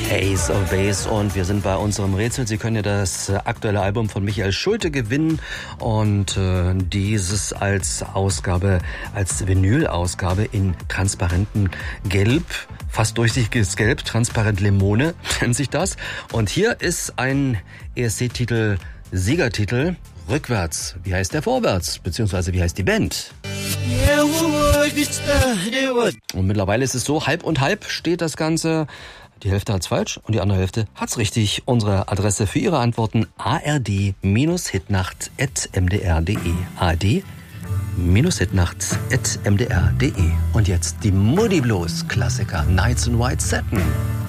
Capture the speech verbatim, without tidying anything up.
Ace of Base und wir sind bei unserem Rätsel. Sie können ja das aktuelle Album von Michael Schulte gewinnen und äh, dieses als Ausgabe, als Vinyl-Ausgabe in transparenten Gelb, fast durchsichtiges Gelb, transparent Limone nennt sich das. Und hier ist ein E S C-Titel, Siegertitel, Rückwärts. Wie heißt der vorwärts? Beziehungsweise wie heißt die Band? Und mittlerweile ist es so, halb und halb steht das Ganze. Die Hälfte hat's falsch und die andere Hälfte hat's richtig. Unsere Adresse für Ihre Antworten a r d hitnacht at m d r punkt d e. a r d hitnacht at m d r punkt d e. Und jetzt die Moody Blues Klassiker Nights in White Satin.